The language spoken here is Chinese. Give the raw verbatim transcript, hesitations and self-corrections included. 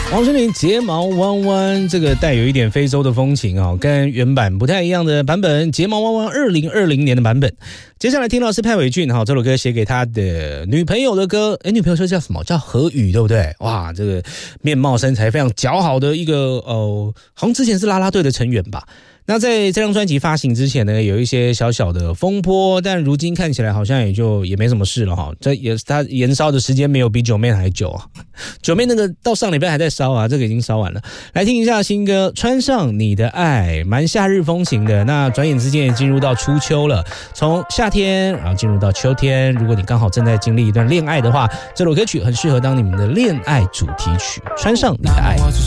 王心凌睫毛弯弯，这个带有一点非洲的风情哦，跟原版不太一样的版本，睫毛弯弯二零二零年的版本。接下来听到是蔡伟俊哈，这首歌写给他的女朋友的歌，哎，女朋友说叫什么？叫何雨，对不对？哇，这个面貌身材非常姣好的一个呃，好像之前是啦啦队的成员吧。那在这张专辑发行之前呢，有一些小小的风波，但如今看起来好像也就也没什么事了哈。这也是他延烧的时间没有比九妹还久啊，九妹那个到上礼拜还在烧啊，这个已经烧完了。来听一下新歌《穿上你的爱》，蛮夏日风情的。那转眼之间也进入到初秋了，从夏天然后进入到秋天，如果你刚好正在经历一段恋爱的话，这首歌曲很适合当你们的恋爱主题曲。穿上你的爱。